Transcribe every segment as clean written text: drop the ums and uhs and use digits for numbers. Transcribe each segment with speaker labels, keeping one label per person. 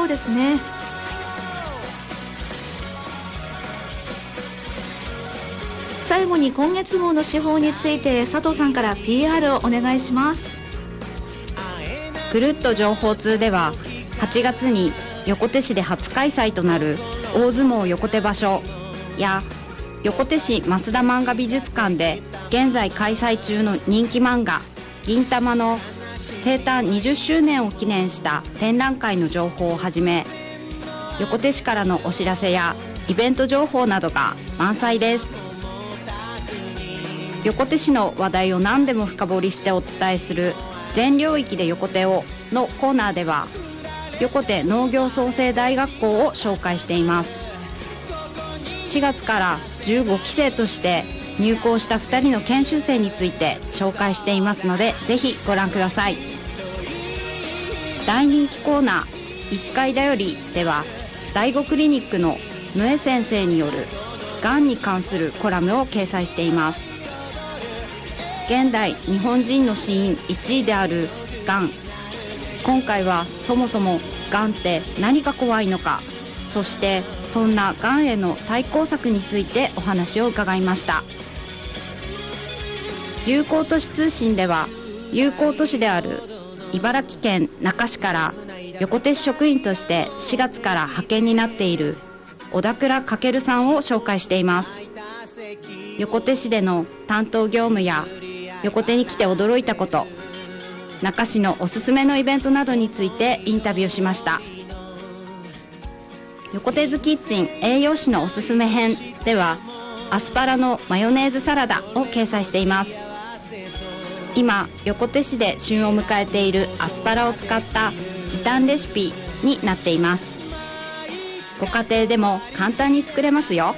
Speaker 1: そうですね。最後に今月号の手法について佐藤さんから PR をお願いします。
Speaker 2: ぐるっと情報通では8月に横手市で初開催となる大相撲横手場所や横手市増田漫画美術館で現在開催中の人気漫画銀魂の生誕20周年を記念した展覧会の情報をはじめ、横手市からのお知らせやイベント情報などが満載です。横手市の話題を何でも深掘りしてお伝えする全領域で横手をのコーナーでは、横手農業創生大学校を紹介しています。4月から15期生として入校した2人の研修生について紹介していますので、ぜひご覧ください。大人気コーナー医師会だよりでは、第五クリニックの野江先生によるがんに関するコラムを掲載しています。現代日本人の死因1位であるがん、今回はそもそもがんって何が怖いのか、そしてそんながんへの対抗策についてお話を伺いました。友好都市通信では、友好都市である茨城県那珂市から横手市職員として4月から派遣になっている小田倉翔さんを紹介しています。横手市での担当業務や横手に来て驚いたこと、那珂市のおすすめのイベントなどについてインタビューしました。横手ズキッチン栄養士のおすすめ編では、アスパラのマヨネーズサラダを掲載しています。今横手市で旬を迎えているアスパラを使った時短レシピになっています。ご家庭でも簡単に作れますよ。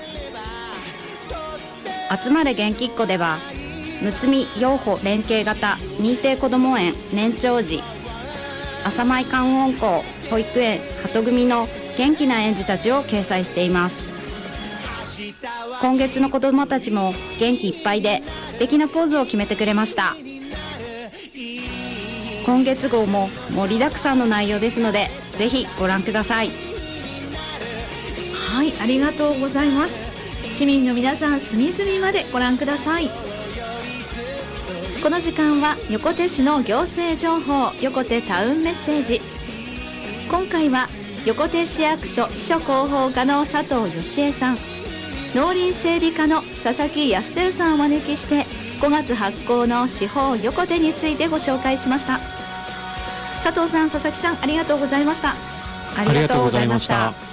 Speaker 2: 集まれ元気っ子では、むつみ養護連携型認定こども園年長児、朝舞観音校保育園鳩組の元気な園児たちを掲載しています。今月の子どもたちも元気いっぱいで素敵なポーズを決めてくれました。今月号も盛りだくさんの内容ですので、ぜひご覧ください。
Speaker 1: はい、ありがとうございます。市民の皆さん、隅々までご覧ください。この時間は横手市の行政情報、横手タウンメッセージ。今回は横手市役所秘書広報課の佐藤義恵さん、農林整備課の佐々木康輝さんをお招きして、5月発行の司法横手についてご紹介しました。佐藤さん、佐々木さん、ありがとうございました。
Speaker 3: ありがとうございました。